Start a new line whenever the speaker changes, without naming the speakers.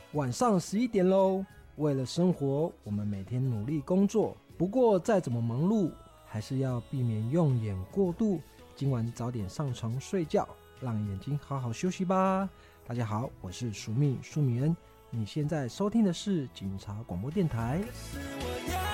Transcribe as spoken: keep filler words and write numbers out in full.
晚上十一点喽。为了生活，我们每天努力工作，不过再怎么忙碌，还是要避免用眼过度。今晚早点上床睡觉，让眼睛好好休息吧。大家好，我是舒密舒米恩，你现在收听的是警察广播电台。